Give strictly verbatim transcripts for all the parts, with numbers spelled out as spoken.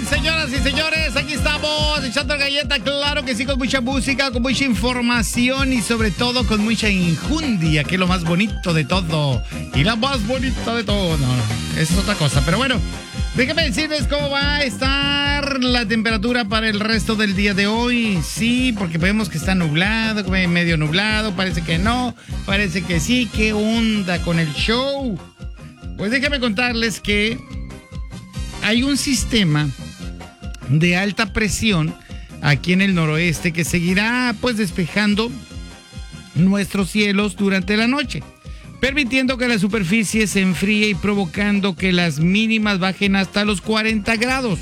Señoras y señores, aquí estamos echando galleta, claro que sí, con mucha música, con mucha información y sobre todo con mucha injundia, que es lo más bonito de todo. Y la más bonita de todo, no, no, esa es otra cosa, pero bueno, déjame decirles cómo va a estar la temperatura para el resto del día de hoy. Sí, porque vemos que está nublado, medio nublado, parece que no, parece que sí. ¿Qué onda con el show? Pues déjame contarles que hay un sistema de alta presión aquí en el noroeste que seguirá pues despejando nuestros cielos durante la noche, permitiendo que la superficie se enfríe y provocando que las mínimas bajen hasta los cuarenta grados.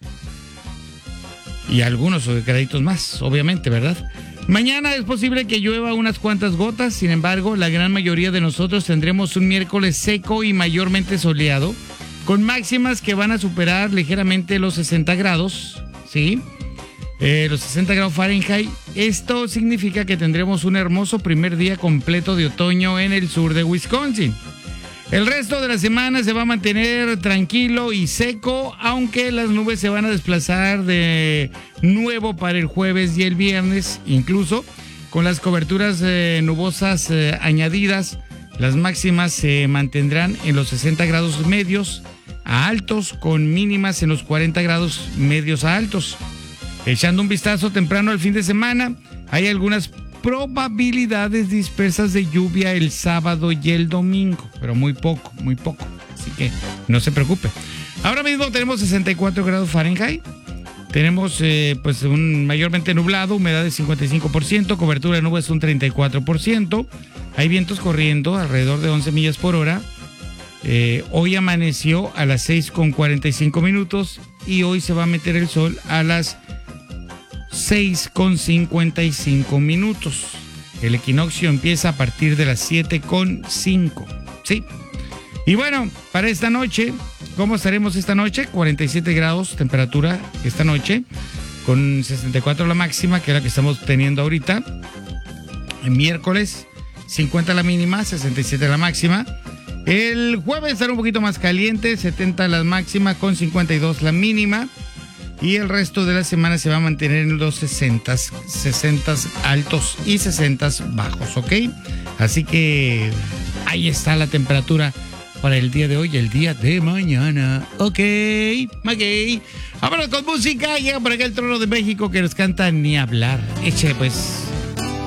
Y algunos graditos más, obviamente, ¿verdad? Mañana es posible que llueva unas cuantas gotas, sin embargo, la gran mayoría de nosotros tendremos un miércoles seco y mayormente soleado, con máximas que van a superar ligeramente los sesenta grados, ¿sí? Eh, los sesenta grados Fahrenheit. Esto significa que tendremos un hermoso primer día completo de otoño en el sur de Wisconsin. El resto de la semana se va a mantener tranquilo y seco, aunque las nubes se van a desplazar de nuevo para el jueves y el viernes, incluso con las coberturas eh, nubosas eh, añadidas. Las máximas se mantendrán en los sesenta grados medios a altos, con mínimas en los cuarenta grados medios a altos. Echando un vistazo temprano al fin de semana, hay algunas probabilidades dispersas de lluvia el sábado y el domingo, pero muy poco, muy poco, así que no se preocupe. Ahora mismo tenemos sesenta y cuatro grados Fahrenheit, tenemos eh, pues un mayormente nublado, humedad de cincuenta y cinco por ciento, cobertura de nubes un treinta y cuatro por ciento, hay vientos corriendo alrededor de once millas por hora. Eh, hoy amaneció a las seis con cuarenta y cinco minutos y hoy se va a meter el sol a las seis con cincuenta y cinco minutos. El equinoccio empieza a partir de las siete con cinco. ¿Sí? Y bueno, para esta noche, ¿cómo estaremos esta noche? cuarenta y siete grados temperatura esta noche, con sesenta y cuatro la máxima, que es la que estamos teniendo ahorita. El miércoles, cincuenta la mínima, sesenta y siete la máxima. El jueves estará un poquito más caliente, setenta la máxima con cincuenta y dos la mínima. Y el resto de la semana se va a mantener en los sesenta, sesenta altos y sesenta bajos, ¿ok? Así que ahí está la temperatura para el día de hoy y el día de mañana. Ok, ok. Vámonos con música. Llega por acá el Trono de México, que nos canta Ni Hablar. Échale pues.